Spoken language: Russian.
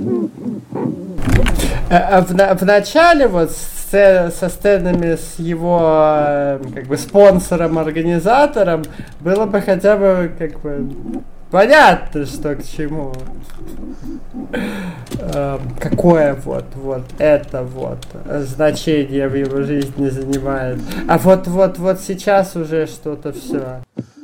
В начале вот со сценами с его как бы спонсором, организатором было бы хотя бы как бы понятно, что к чему. Какое вот это вот значение в его жизни занимает. А вот сейчас уже что-то все.